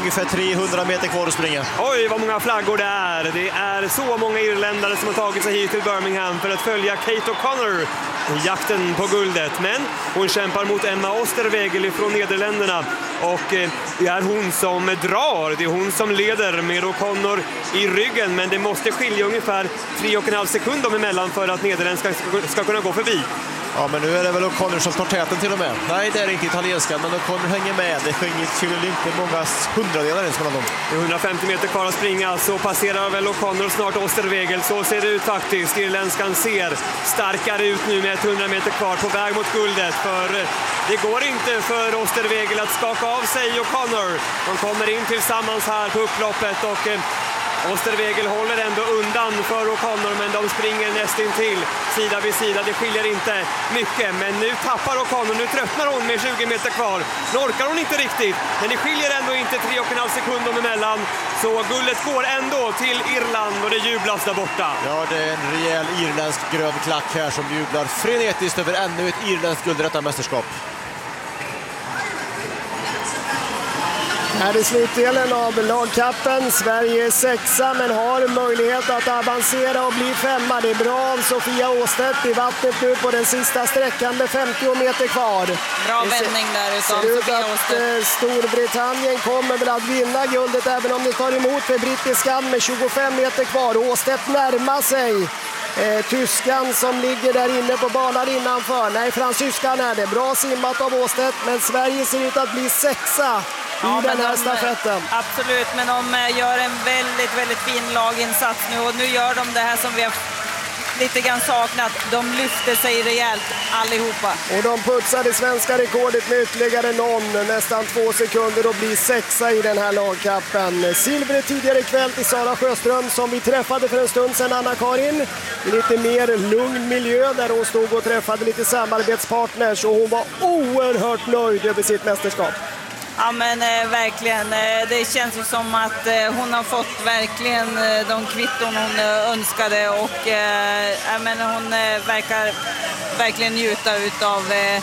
ungefär 300 meter kvar att springa. Oj, vad många flaggor det är. Det är så många irländare som har tagit sig hit till Birmingham för att följa Kate O'Connor i jakten på guldet. Men hon kämpar mot Emma Oosterwegel från Nederländerna. Och det är hon som drar. Det är hon som leder med O'Connor i ryggen. Men det måste skilja ungefär 3,5 sekunder emellan för att Nederländerna ska kunna gå förbi. Ja, men nu är det väl O'Connor som tar täten till och med. Nej, det är inte italienskan, men O'Connor hänger med. Det skiljer inte många hundradelar ens mellan dem. Det är 150 meter kvar att springa, så passerar väl O'Connor snart Oosterwegel. Så ser det ut faktiskt. Irländskan ser starkare ut nu med 100 meter kvar på väg mot guldet. För det går inte för Oosterwegel att skaka av sig O'Connor. De kommer in tillsammans här på upploppet och Oosterwegel håller ändå undan för O'Connor, men de springer nästintill sida vid sida. Det skiljer inte mycket, men nu tappar O'Connor. Nu tröttnar hon med 20 meter kvar. Nu orkar hon inte riktigt, men det skiljer ändå inte 3,5 sekunder emellan. Så guldet går ändå till Irland och det jublas där borta. Ja, det är en rejäl irländsk grön klack här som jublar frenetiskt över ännu ett irländskt guld i detta mästerskap. Här i slutdelen av lagkappen. Sverige är 6:a men har möjlighet att avancera och bli 5:a. Det är bra av Sofia Åstedt i vattnet nu på den sista sträckan med 50 meter kvar. Bra vändning där utav Sofia Åstedt. Storbritannien kommer väl att vinna guldet även om det tar emot för brittiskan med 25 meter kvar. Åstedt närmar sig tyskan som ligger där inne på banan innanför. Nej, fransyskan är det. Bra simmat av Åstedt, men Sverige ser ut att bli 6:a i den här stafetten. Absolut, men de gör en väldigt, väldigt fin laginsats nu. Och nu gör de det här som vi har lite grann saknat. De lyfter sig rejält allihopa. Och de putsar det svenska rekordet med ytterligare nästan 2 sekunder och blir 6:a i den här lagkappen. Silver tidigare kväll till Sara Sjöström som vi träffade för en stund sedan, Anna-Karin. I lite mer lugn miljö där hon stod och träffade lite samarbetspartners och hon var oerhört nöjd över sitt mästerskap. Ja, men verkligen. Det känns ju som att hon har fått verkligen de kvitton hon önskade och men hon verkar verkligen njuta av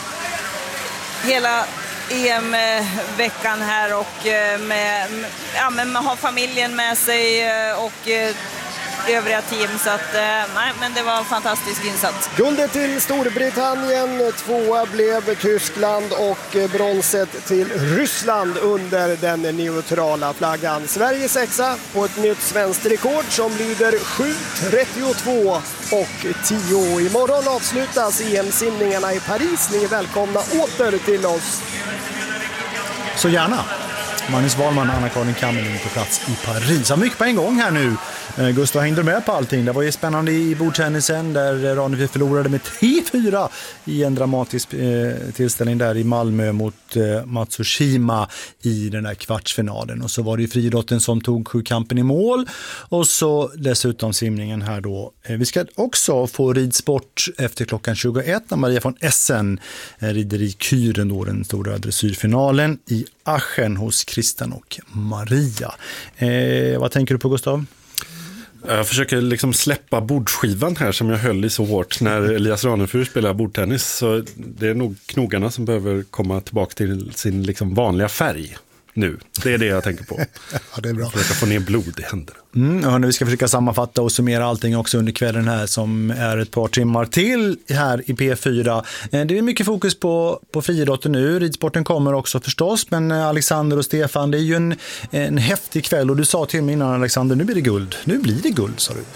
hela EM-veckan här och med ha familjen med sig och övriga team, så att nej, men det var en fantastisk insats. Guldet till Storbritannien, 2:a blev Tyskland och bronset till Ryssland under den neutrala flaggan. Sverige 6:a på ett nytt svenskt rekord som lyder 7:32 och 10. Imorgon avslutas EM-simningarna i Paris. Ni är välkomna åter till oss. Så gärna. Magnus Wahlman och Anna-Karin Kammerlund på plats i Paris. Så mycket på en gång här nu. Gustav hängde med på allting. Det var ju spännande i bordtennisen där Ronneby förlorade med 3-4 i en dramatisk tillställning där i Malmö mot Matsushima i den där kvartsfinalen. Och så var det ju friidrotten som tog sjukampen i mål och så dessutom simningen här då. Vi ska också få ridsport efter klockan 21 när Maria von Essen rider i Kyren då, den stora dressyrfinalen i Aachen hos Christian och Maria. Vad tänker du på, Gustav? Jag försöker liksom släppa bordskivan här som jag höll i så hårt när Elias Ranefur spelar bordtennis, så det är nog knogarna som behöver komma tillbaka till sin liksom vanliga färg nu. Det är det jag tänker på. Ja, det är bra. Försöka få ner blod i händerna. Hörni, vi ska försöka sammanfatta och summera allting också under kvällen här som är ett par timmar till här i P4. Det är mycket fokus på friidrotten nu. Ridsporten kommer också förstås, men Alexander och Stefan, det är ju en häftig kväll och du sa till mig innan, Alexander, nu blir det guld. Nu blir det guld, sa du.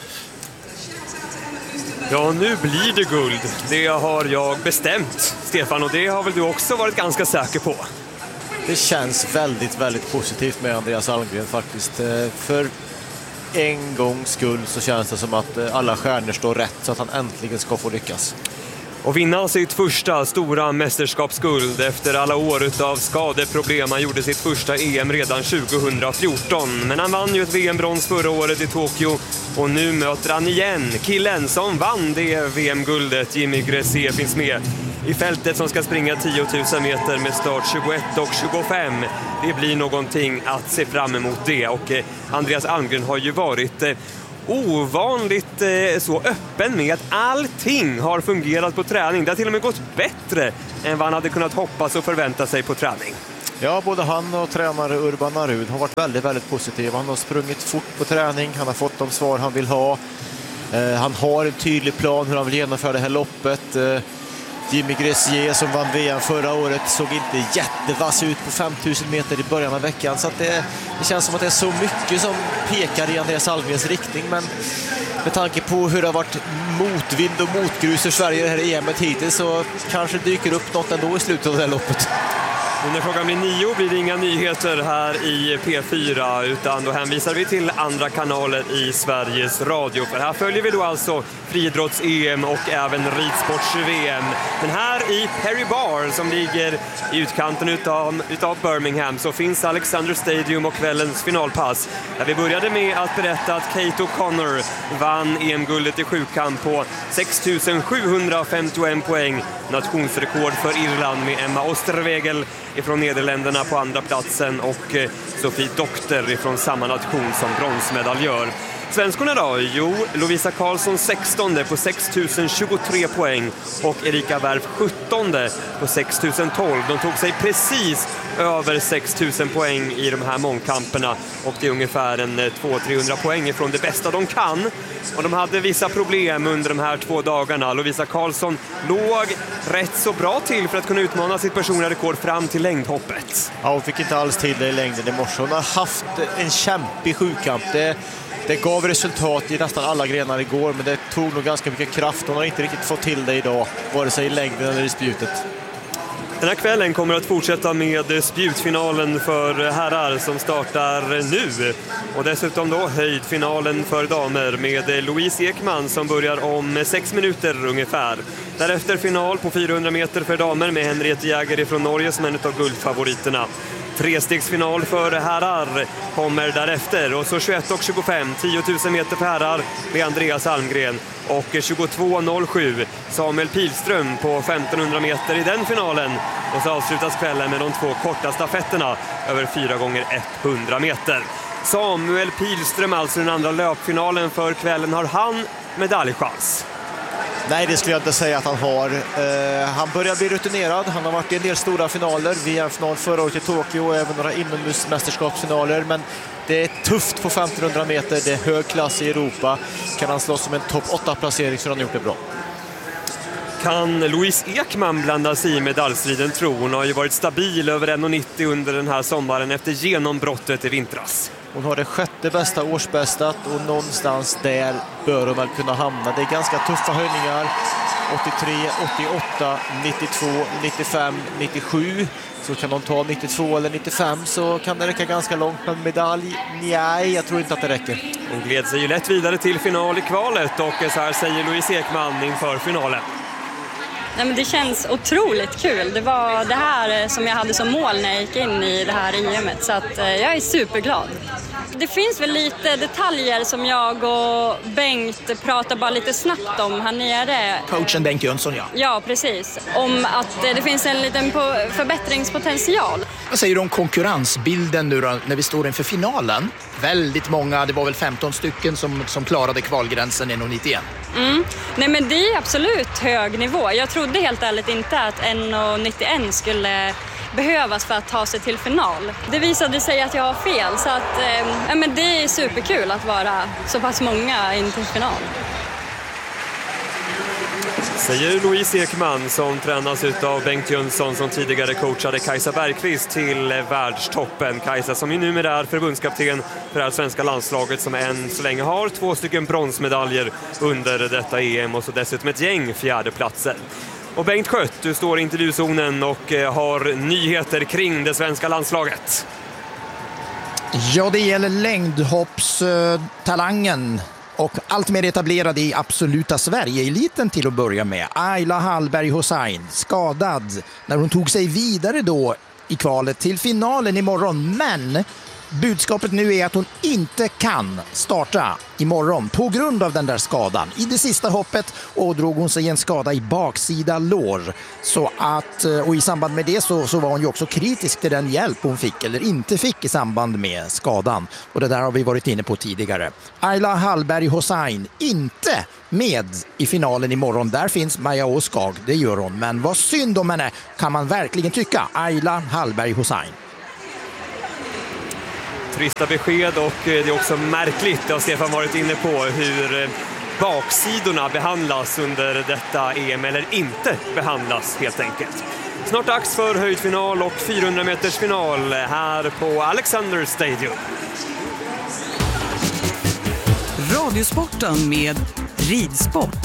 Ja, nu blir det guld. Det har jag bestämt, Stefan, och det har väl du också varit ganska säker på. Det känns väldigt, väldigt positivt med Andreas Almgren faktiskt. För en gångs skull så känns det som att alla stjärnor står rätt så att han äntligen ska få lyckas. Och vinna sitt första stora mästerskapsguld efter alla år av skadeproblem. Han gjorde sitt första EM redan 2014. Men han vann ju ett VM-brons förra året i Tokyo. Och nu möter han igen killen som vann det VM-guldet. Jimmy Gressier finns med i fältet som ska springa 10 000 meter med start 21 och 25. Det blir någonting att se fram emot det. Och Andreas Almgren har ju varit ovanligt så öppen med att allting har fungerat på träning. Det har till och med gått bättre än vad han hade kunnat hoppas och förvänta sig på träning. Ja, både han och tränare Urban Arud har varit väldigt, väldigt positiva. Han har sprungit fort på träning, han har fått de svar han vill ha. Han har en tydlig plan hur han vill genomföra det här loppet. Jimmy Gressier som vann VM förra året såg inte jättevass ut på 5000 meter i början av veckan. Så att det känns som att det är så mycket som pekar i Andreas Almgrens riktning. Men med tanke på hur det har varit motvind och motgrus i Sverige det här EMet hittills så kanske dyker upp något ändå i slutet av det här loppet. Och när klockan blir 9 blir det inga nyheter här i P4 utan då hänvisar vi till andra kanaler i Sveriges Radio. För här följer vi då alltså friidrotts-EM och även ridsports-VM. Men här i Perry Bar som ligger i utkanten utav Birmingham så finns Alexander Stadium och kvällens finalpass. Där vi började med att berätta att Kate O'Connor vann EM-guldet i sjukamp på 6751 poäng. Nationsrekord för Irland med Emma Osterwegel ifrån Nederländerna på andra platsen och Sofie Doktor ifrån samma nation som bronsmedaljör. Svenskorna då? Jo, Lovisa Karlsson 16 på 6023 poäng och Erika Wärf 17 på 6012. De tog sig precis över 6000 poäng i de här mångkamperna och det är ungefär en 200-300 poäng från det bästa de kan. Och de hade vissa problem under de här 2 dagarna. Lovisa Karlsson låg rätt så bra till för att kunna utmana sitt personliga rekord fram till längdhoppet. Ja, hon fick inte alls till det i längden i morse. Hon har haft en kämpig sjukamp. Det gav resultat i nästan alla grenar igår, men det tog nog ganska mycket kraft. Hon har inte riktigt fått till det idag, vare sig i längden eller i spjutet. Den här kvällen kommer att fortsätta med spjutfinalen för herrar som startar nu. Och dessutom då höjdfinalen för damer med Louise Ekman som börjar om 6 minuter ungefär. Därefter final på 400 meter för damer med Henriette Jäger från Norge som en av guldfavoriterna. 3-stegsfinal för herrar kommer därefter och så 21 och 25, 10 000 meter för herrar med Andreas Almgren och 22.07 Samuel Pilström på 1500 meter i den finalen och så avslutas kvällen med de 2 korta stafetterna över 4 gånger 100 meter. Samuel Pilström, alltså den andra löpfinalen för kvällen, har han medaljchans? Nej, det skulle jag inte säga att han har. Han börjar bli rutinerad. Han har varit i en del stora finaler. VM-final förra året i Tokyo och även några inomhusmästerskapsfinaler. Men det är tufft på 1500 meter. Det är hög klass i Europa. Kan han slåss som en topp 8-placering så har han gjort det bra. Kan Louise Ekman blanda sig i medaljstriden, tror hon? Har ju varit stabil över 1,90 under den här sommaren efter genombrottet i vintras. Hon har det 6:e bästa årsbästat och någonstans där bör hon väl kunna hamna. Det är ganska tuffa höjningar. 83, 88, 92, 95, 97. Så kan de ta 92 eller 95 så kan det räcka ganska långt. Men medalj, nej, jag tror inte att det räcker. Hon gled sig ju lätt vidare till final i kvalet och så här säger Louise Ekman inför finalen. Nej, men det känns otroligt kul. Det var det här som jag hade som mål när jag gick in i det här EMet. Så att jag är superglad. Det finns väl lite detaljer som jag och Bengt pratar bara lite snabbt om här nere. Coachen Bengt Jönsson, ja. Ja, precis. Om att det finns en liten förbättringspotential. Vad säger du om konkurrensbilden nu då, när vi står inför finalen? Väldigt många, det var väl 15 stycken som klarade kvalgränsen 1,91. Nej, men det är absolut hög nivå. Jag trodde helt ärligt inte att 1,91 skulle behövas för att ta sig till final. Det visade sig att jag har fel, så att men det är superkul att vara så pass många in till final. Säger Louise Ekman som tränas av Bengt Jönsson som tidigare coachade Kajsa Bergqvist till världstoppen. Kajsa som ju numera är förbundskapten för det här svenska landslaget som än så länge har 2 stycken bronsmedaljer under detta EM och så dessutom ett gäng 4:e platser. Och Bengt Skött, du står i intervjuzonen och har nyheter kring det svenska landslaget. Ja, det gäller längdhoppstalangen och allt mer etablerad i absoluta Sverige-eliten till att börja med. Ayla Hallberg Hossein, skadad när hon tog sig vidare då i kvalet till finalen imorgon. Men budskapet nu är att hon inte kan starta imorgon på grund av den där skadan. I det sista hoppet drog hon sig en skada i baksida lår. Så att, och i samband med det så var hon ju också kritisk till den hjälp hon fick eller inte fick i samband med skadan. Och det där har vi varit inne på tidigare. Ayla Hallberg Hossein inte med i finalen imorgon. Där finns Maja Åskag, det gör hon. Men vad synd om henne kan man verkligen tycka. Ayla Hallberg Hossein. trista besked, och det är också märkligt, det har Stefan varit inne på, hur baksidorna behandlas under detta EM, eller inte behandlas helt enkelt. Snart dags för höjdfinal och 400 meters final här på Alexander Stadium. Radiosporten med ridsport.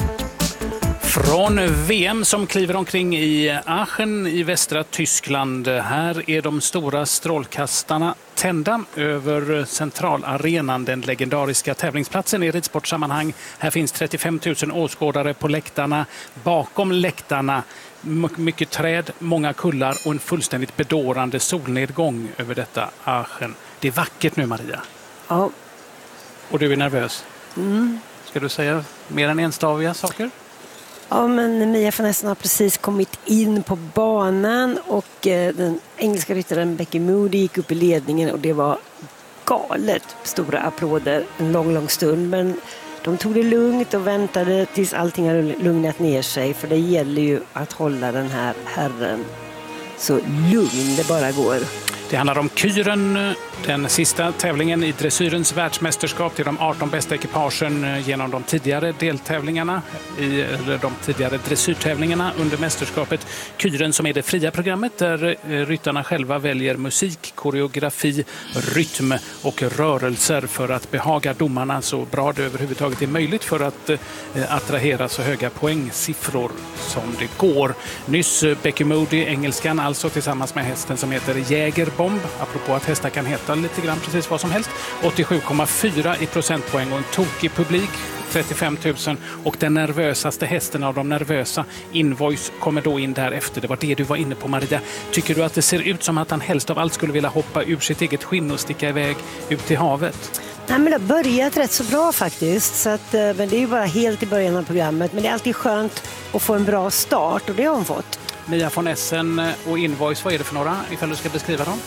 Från VM som kliver omkring i Aachen i västra Tyskland. Här är de stora strålkastarna tända över centralarenan, den legendariska tävlingsplatsen i ridsportsammanhang. Här finns 35 000 åskådare på läktarna. Bakom läktarna mycket träd, många kullar och en fullständigt bedårande solnedgång över detta Aachen. Det är vackert nu, Maria. Ja. Och du är nervös. Ska du säga mer än enstaviga saker? Ja, men Mia van Essen har precis kommit in på banan och den engelska ryttaren Becky Moody gick upp i ledningen och det var galet stora applåder en lång stund. Men de tog det lugnt och väntade tills allting hade lugnat ner sig, för det gäller ju att hålla den här herren så lugn det bara går. Det handlar om Kyren, den sista tävlingen i dressyrens världsmästerskap till de 18 bästa ekipagen genom de tidigare deltävlingarna, de tidigare dressyrtävlingarna under mästerskapet. Kyren som är det fria programmet där ryttarna själva väljer musik, koreografi, rytm och rörelser för att behaga domarna så bra det överhuvudtaget är möjligt för att attrahera så höga poängsiffror som det går. Nyss Becky Moody, engelskan, alltså tillsammans med hästen som heter Jägerbomb, apropå att hästar kan heta lite grann precis vad som helst. 87,4 i procentpoäng och en tokig publik, 35 000, och den nervösaste hästen av de nervösa, Invoice, kommer då in därefter. Det var det du var inne på, Maria. Tycker du att det ser ut som att han helst av allt skulle vilja hoppa ur sitt eget skinn och sticka iväg ut till havet? Nej, men det har börjat rätt så bra faktiskt, så att, men det är ju bara helt i början av programmet, men det är alltid skönt att få en bra start och det har hon fått. Mia van Essen och Invoice, vad är det för några ifall du ska beskriva dem?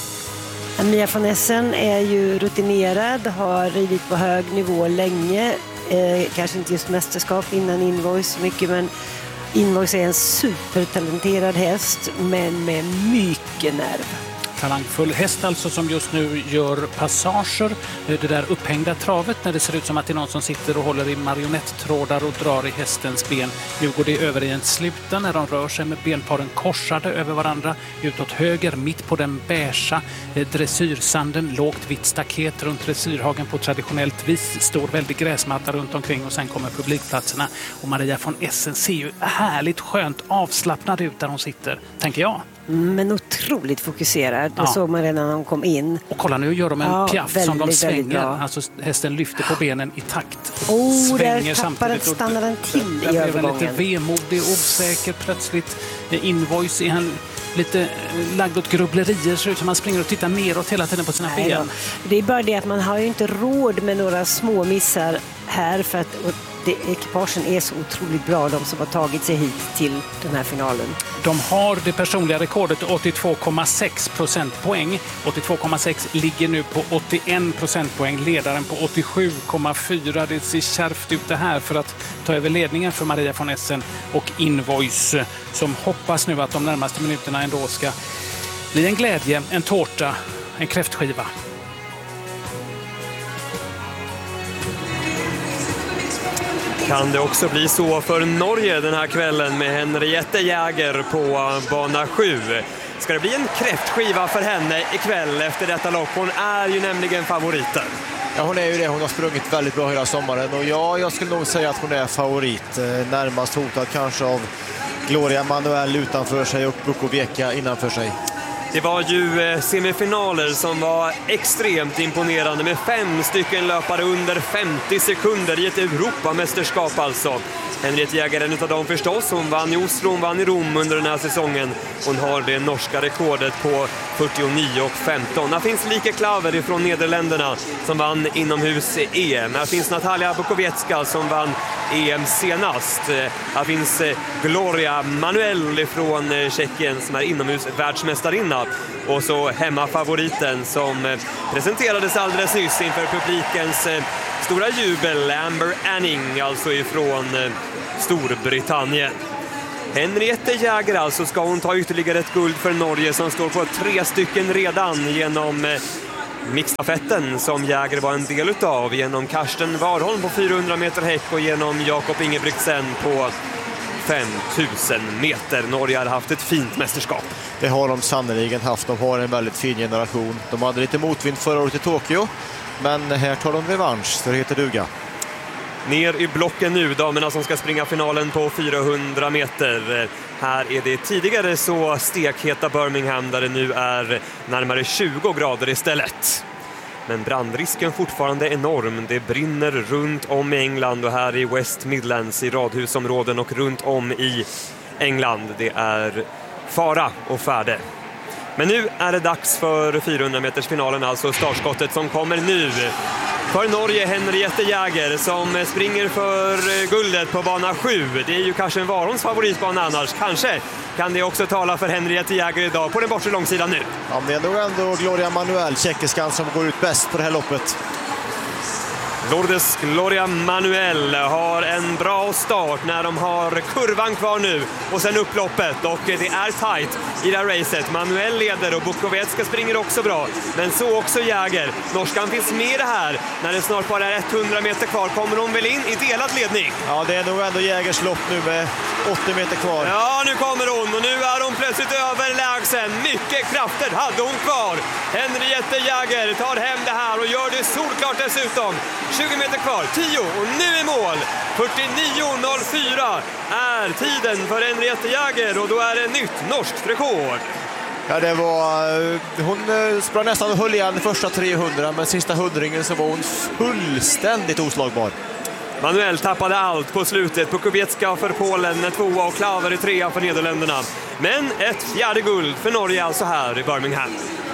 Mia van Essen är ju rutinerad, har ridit på hög nivå länge, kanske inte just mästerskap innan Invoice mycket, men Invoice är en supertalenterad häst men med mycket nerv. Talangfull häst alltså som just nu gör passager, det där upphängda travet när det ser ut som att det är någon som sitter och håller i marionettrådar och drar i hästens ben. Nu går det över i en sluta när de rör sig med benparen korsade över varandra utåt höger mitt på den beiga dressyrsanden, lågt vitt staket runt dressyrhagen på traditionellt vis, stor väldig gräsmatta runt omkring och sen kommer publikplatserna och Maria van Essen ser ju härligt skönt avslappnad ut där hon sitter, tänker jag. Men otroligt fokuserad. Det såg man redan när de kom in. Och kolla, nu gör de en piaff väldigt, som de svänger. Alltså hästen lyfter på benen i takt. Svänger samtidigt. Där stannar den till i övergången. Lite vemodig, osäker plötsligt. Invoice är han lite lagd åt grubblerier. Så ut som man springer och tittar neråt hela tiden på sina ben. Det är bara det att man har ju inte råd med några små missar här, för att ekipagen är så otroligt bra, de som har tagit sig hit till den här finalen. De har det personliga rekordet 82,6 procentpoäng. 82,6 ligger nu på 81 procentpoäng. Ledaren på 87,4. Det ser kärvt ut det här för att ta över ledningen för Maria van Essen och Invoice som hoppas nu att de närmaste minuterna ändå ska bli en glädje, en tårta, en kräftskiva. Kan det också bli så för Norge den här kvällen med Henriette Jäger på bana 7? Ska det bli en kräftskiva för henne ikväll efter detta lopp? Hon är ju nämligen favoriten. Ja, hon är ju det. Hon har sprungit väldigt bra hela sommaren och jag skulle nog säga att hon är favorit. Närmast hotad kanske av Gloria Manuel utanför sig och Bukovica innanför sig. Det var ju semifinaler som var extremt imponerande med 5 stycken löpare under 50 sekunder i ett Europamästerskap alltså. Henriette Jäger är en av dem förstås. Hon vann i Oslo, hon vann i Rom under den här säsongen. Hon har det norska rekordet på 49,15. Här finns Lieke Klaver från Nederländerna som vann inomhus EM. Här finns Natalia Bukoviecka som vann EM senast. Här finns Gloria Manuel från Tjeckien som är inomhus världsmästarinna. Och så hemmafavoriten som presenterades alldeles nyss inför publikens stora jubel, Amber Anning, alltså ifrån Storbritannien. Henriette Jäger alltså, ska hon ta ytterligare ett guld för Norge som står på 3 stycken redan genom mixstafetten som Jäger var en del utav genom Karsten Warholm på 400 meter häck och genom Jakob Ingebrigtsen på 5000 meter. Norge har haft ett fint mästerskap. Det har de sannoliken haft. De har en väldigt fin generation. De hade lite motvind förra året i Tokyo, men här tar de revansch, så det heter duga. Ner i blocken nu, damerna som ska springa finalen på 400 meter. Här är det tidigare så stekheta Birmingham där det nu är närmare 20 grader istället. Men brandrisken fortfarande enorm. Det brinner runt om i England och här i West Midlands i radhusområden och runt om i England. Det är fara och färde. Men nu är det dags för 400 meters finalen, alltså startskottet som kommer nu. För Norge Henriette Jäger som springer för guldet på bana 7. Det är ju kanske en Warholms favoritbana annars. Kanske kan det också tala för Henriette Jäger idag på den bortre långsidan nu. Ja, det är nog ändå Gloria Manuel, tjeckiskan, som går ut bäst på det här loppet. Lourdes Gloria Manuel har en bra start när de har kurvan kvar nu och sen upploppet, och det är tajt i det här racet. Manuel leder och Bukovetska springer också bra, men så också Jäger. Norskan finns med i det här. När det snart bara är 100 meter kvar kommer hon väl in i delad ledning. Ja, det är nog ändå Jägers lopp nu med 80 meter kvar. Ja, nu kommer hon och nu är hon plötsligt överlägsen. Mycket krafter hade hon kvar. Henriette Jäger tar hem det här och gör det solklart dessutom. 20 meter kvar, 10 och nu är mål. 49.04 är tiden för Henriette Jäger och då är det nytt norskt rekord. Ja, det var... Hon sprang nästan och höll igen första 300, men sista hundringen så var hon fullständigt oslagbar. Manuel tappade allt på slutet. Bukovetska för Polen, 2 och Klaver i 3 för Nederländerna. Men ett fjärde guld för Norge alltså här i Birmingham.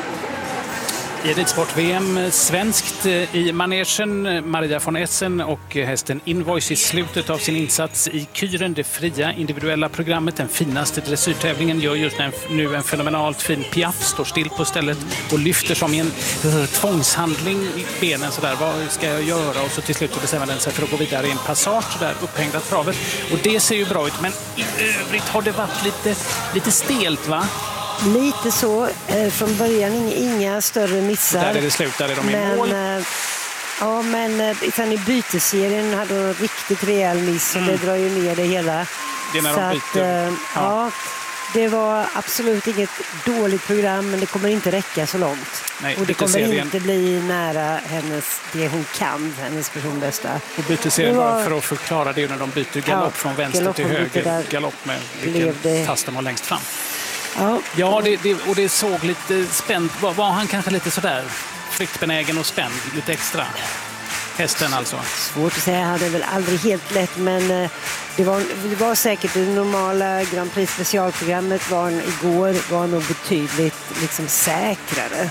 I ridsport-VM svenskt i manegen, Maria von Essen och hästen Invoice i slutet av sin insats i Kyren, det fria individuella programmet, den finaste dressyrtävlingen, gör just nu en fenomenalt fin piaff, står still på stället och lyfter som i en tvångshandling i benen sådär, vad ska jag göra? Och så till slut bestämmer den sig för att gå vidare i en passage sådär, upphängda travet, och det ser ju bra ut, men i övrigt har det varit lite stelt, va? Lite så. Från början inga större missar. Där är det slut, där är de i mål. Ja, men sen i byteserien hade de en riktigt rejäl miss och det drar ju ner det hela. Det är när de byter. Ja, det var absolut inget dåligt program, men det kommer inte räcka så långt. Nej, och det kommer inte bli nära det hon kan, hennes personbästa. Och byteserien var för att förklara det när de byter galopp från vänster till höger. Galopp med vilken fast de var längst fram. Ja, och det såg lite spänt. Var han kanske lite sådär flyktbenägen och spänd, lite extra? Hästen alltså. Svårt att säga, han hade väl aldrig helt lätt, men det var säkert det normala Grand Prix specialprogrammet var nog betydligt liksom säkrare.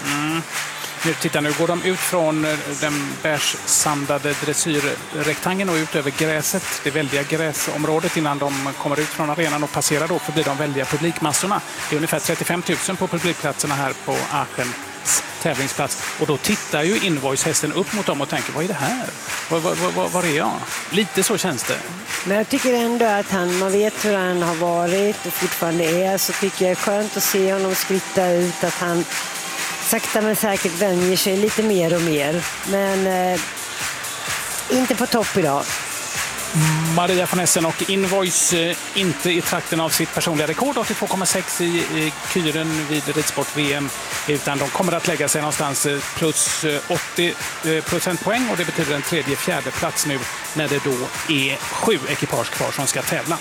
Nu går de ut från den bärssamlade dressyrrektangeln och ut över gräset, det väldiga gräsområdet, innan de kommer ut från arenan och passerar då förbi de väldiga publikmassorna. Det är ungefär 35 000 på publikplatserna här på Aachens tävlingsplats. Och då tittar ju Invoice-hästen upp mot dem och tänker, vad är det här? Var är jag? Lite så känns det. Men jag tycker ändå att man vet hur han har varit och fortfarande är, så tycker jag är skönt att se honom skritta ut, att han sakta men säkert vänjer sig lite mer och mer. Men inte på topp idag. Maria von Essen och Invoice inte i trakten av sitt personliga rekord, 82,6 i Kyren vid ridsport-VM, utan de kommer att lägga sig någonstans plus 80 procentpoäng, och det betyder en fjärde plats nu när det då är 7 ekipage kvar som ska tävla.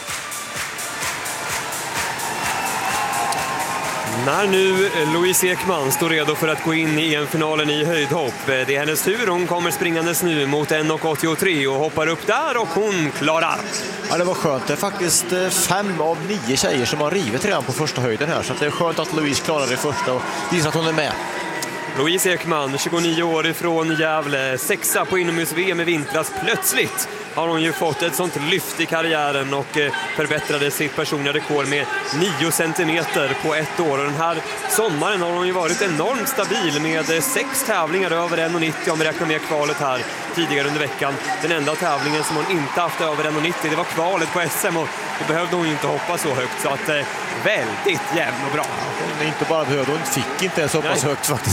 När nu Louise Ekman står redo för att gå in i EM-finalen i höjdhopp. Det är hennes tur, hon kommer springandes nu mot 1,83 och hoppar upp där, och hon klarar. Ja, det var skönt. Det är faktiskt 5 av 9 tjejer som har rivit redan på första höjden här, så det är skönt att Louise klarar det första och visar att hon är med. Louise Ekman, 29 år ifrån Gävle, 6:a på inomhus-VM i vintras. Plötsligt har hon ju fått ett sånt lyft i karriären och förbättrade sitt personliga rekord med 9 centimeter på ett år. Och den här sommaren har hon ju varit enormt stabil med 6 tävlingar över 1,90 om vi räknar med kvalet här tidigare under veckan. Den enda tävlingen som hon inte haft över 1,90, det var kvalet på SM, och då behövde hon ju inte hoppa så högt, så att väldigt jämn och bra. Hon inte bara behövde, hon fick inte så pass högt faktiskt.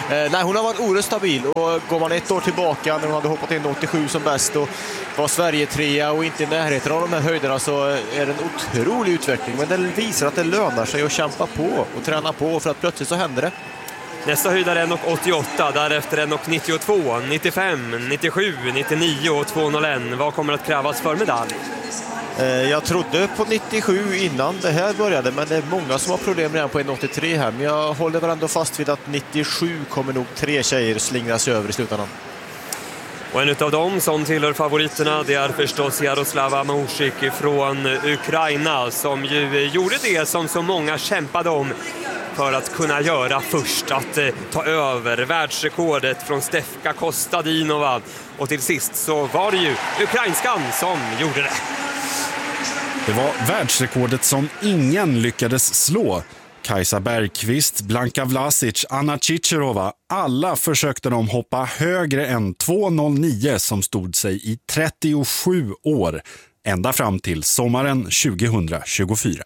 Nej, hon har varit oerhört stabil och går man ett år tillbaka när hon hade hoppat in 87 som bäst och var Sverige 3 och inte i närheten av de här höjderna, så är det en otrolig utveckling. Men det visar att det lönar sig att kämpa på och träna på, för att plötsligt så händer det. Nästa höjdare är 1,88, därefter 1,92, 95, 97, 99 och 2,01. Vad kommer att krävas för medalj? Jag trodde på 97 innan det här började, men det är många som har problem redan på 1,83 här. Men jag håller väl ändå fast vid att 97 kommer nog 3 tjejer slingras över i slutändan. Och en av dem som tillhör favoriterna, det är förstås Jaroslava Mahouchik från Ukraina, som ju gjorde det som så många kämpade om för att kunna göra först, att ta över världsrekordet från Stefka Kostadinova. Och till sist så var det ju ukrainskan som gjorde det. Det var världsrekordet som ingen lyckades slå. Kajsa Bergqvist, Blanka Vlasic, Anna Chicherova, alla försökte de hoppa högre än 2,09 som stod sig i 37 år, ända fram till sommaren 2024.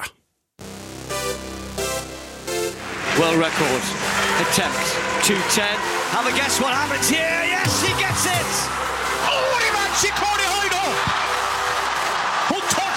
World record attempt 2:10. Have a guess what happens here. Yes, she gets it. Oh, what a match! She caught it high då. Hon tar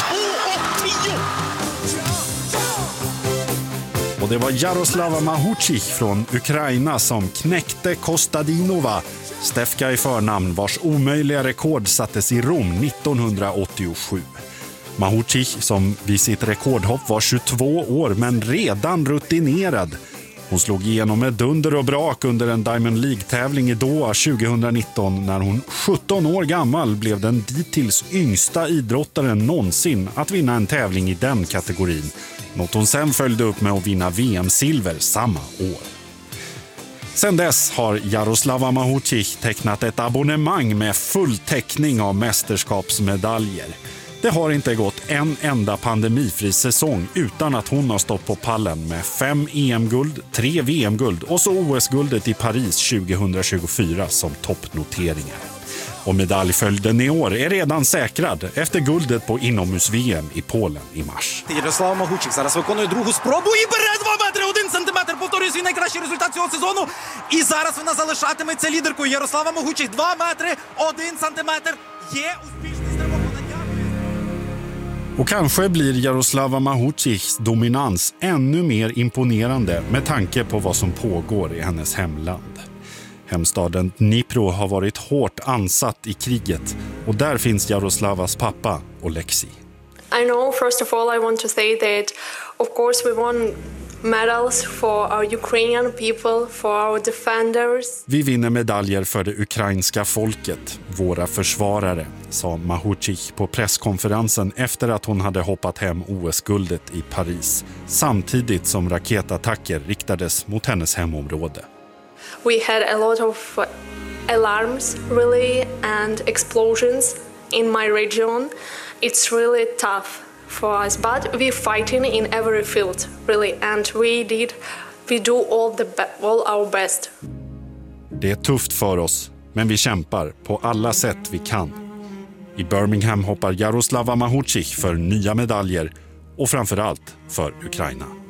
2,10. Och det var Jaroslava Mahouchik från Ukraina som knäckte Kostadinova, Stefka i förnamn, vars omöjliga rekord sattes i Rom 1987. Mahouchik, som vid sitt rekordhopp var 22 år men redan rutinerad. Hon slog igenom med dunder och brak under en Diamond League-tävling i Doha 2019 när hon 17 år gammal blev den dittills yngsta idrottaren någonsin att vinna en tävling i den kategorin. Något hon sen följde upp med att vinna VM-silver samma år. Sen dess har Jaroslava Mahouchik tecknat ett abonnemang med full täckning av mästerskapsmedaljer. Det har inte gått en enda pandemifri säsong utan att hon har stått på pallen med 5 EM-guld, 3 VM-guld och så OS-guldet i Paris 2024 som toppnoteringar. Och medaljföljden i år är redan säkrad efter guldet på inomhus-VM i Polen i mars. Jaroslava Mahouchik зараз виконує другу спробу і бере 2 метри 1 сантиметр, повторює свій найкращий результат цього сезону. І зараз вона залишатиметься лідеркою. Ярослава Mahouchik 2 метри 1 сантиметр. Є успішний стрибок. Och kanske blir Jaroslava Mahouchiks dominans ännu mer imponerande med tanke på vad som pågår i hennes hemland. Hemstaden Dnipro har varit hårt ansatt i kriget och där finns Jaroslavas pappa Oleksiy. I know, first of all, I want to say that of course we won medals for our Ukrainian people, for our defenders. Vi vinner medaljer för det ukrainska folket, våra försvarare, sa Mahouchik på presskonferensen efter att hon hade hoppat hem OS-guldet i Paris, samtidigt som raketattacker riktades mot hennes hemområde. We had a lot of alarms, really, and explosions in my region. It's really tough for us, but we're fighting in every field, really, and we do all our best. Det är tufft för oss, men vi kämpar på alla sätt vi kan. I Birmingham hoppar Jaroslava Mahouchik för nya medaljer och framförallt för Ukraina.